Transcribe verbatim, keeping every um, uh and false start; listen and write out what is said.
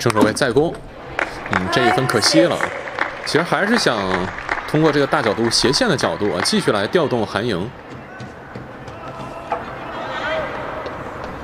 正手位再攻，嗯，这一分可惜了。其实还是想通过这个大角度斜线的角度啊，继续来调动韩莹。